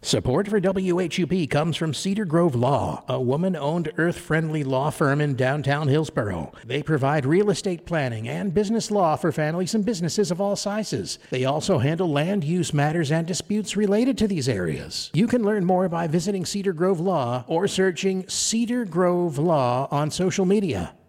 Support for WHUP comes from Cedar Grove Law, a woman-owned, earth-friendly law firm in downtown Hillsboro. They provide real estate planning and business law for families and businesses of all sizes. They also handle land use matters and disputes related to these areas. You can learn more by visiting Cedar Grove Law or searching Cedar Grove Law on social media.